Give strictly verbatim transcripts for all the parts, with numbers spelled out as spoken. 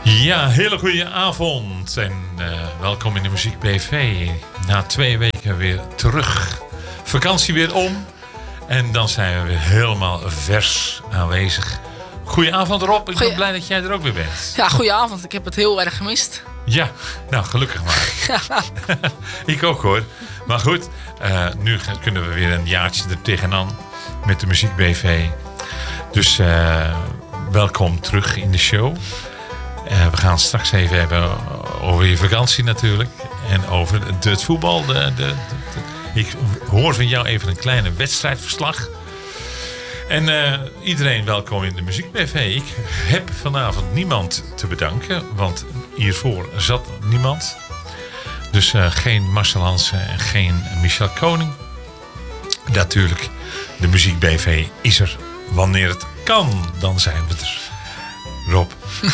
Ja, hele goede avond en uh, welkom in de Muziek B V. Na twee weken weer terug. Vakantie weer om en dan zijn we weer helemaal vers aanwezig. Goedenavond Rob, ik Goeie... ben blij dat jij er ook weer bent. Ja, goedenavond. Ik heb het heel erg gemist. Ja, nou gelukkig maar. Ik ook hoor. Maar goed, uh, nu kunnen we weer een jaartje er tegenaan met de Muziek B V. Dus uh, welkom terug in de show. Uh, we gaan straks even hebben over je vakantie natuurlijk. En over het, het voetbal. De, de, de, de, ik hoor van jou even een kleine wedstrijdverslag. En uh, iedereen welkom in de Muziek B V. Ik heb vanavond niemand te bedanken. Want hiervoor zat niemand. Dus uh, geen Marcel Hansen en geen Michel Koning. Natuurlijk, de Muziek B V is er wanneer het kan. Dan zijn we er. Rob.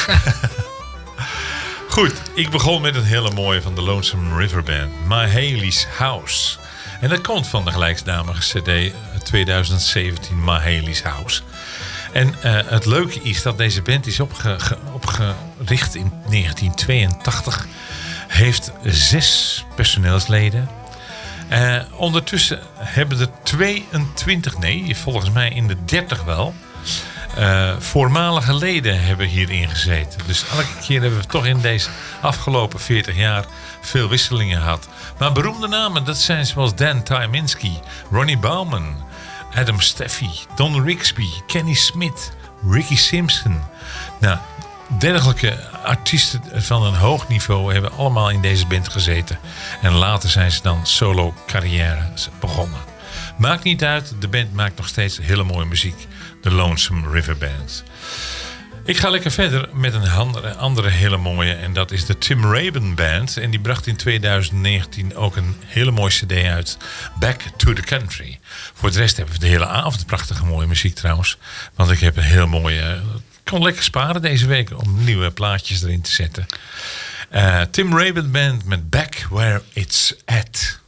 Goed, ik begon met een hele mooie van de Lonesome River Band. Mahaley's House. En dat komt van de gelijknamige cd twintig zeventien Mahaley's House. En uh, het leuke is dat deze band is opge, ge, opgericht in negentien tweeëntachtig. Heeft zes personeelsleden. Uh, ondertussen hebben er tweeëntwintig, nee, volgens mij in de dertig wel... Uh, voormalige leden hebben hierin gezeten. Dus elke keer hebben we toch in deze afgelopen veertig jaar veel wisselingen gehad. Maar beroemde namen, dat zijn zoals Dan Tyminski, Ronnie Bauman, Adam Steffey, Don Rigsby, Kenny Smith, Ricky Simpson. Nou, dergelijke artiesten van een hoog niveau hebben allemaal in deze band gezeten. En later zijn ze dan solo carrière begonnen. Maakt niet uit, de band maakt nog steeds hele mooie muziek. De Lonesome River Band. Ik ga lekker verder met een andere, andere hele mooie. En dat is de Tim Raven Band. En die bracht in twintig negentien ook een hele mooie cd uit. Back to the Country. Voor de rest hebben we de hele avond prachtige mooie muziek trouwens. Want ik heb een heel mooie... Ik kon lekker sparen deze week om nieuwe plaatjes erin te zetten. Uh, Tim Raven Band met Back Where It's At.